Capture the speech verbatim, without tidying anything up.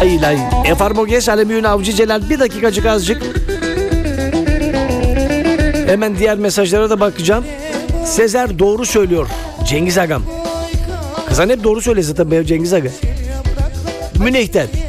Lay lay. Efarmoges Alemiyün Avcı Celal, bir dakikacık azıcık. Hemen diğer mesajlara da bakacağım. Sezer doğru söylüyor Cengiz Agam. Kızan hep doğru söylesin tabii Cengiz Aga. Münih'ten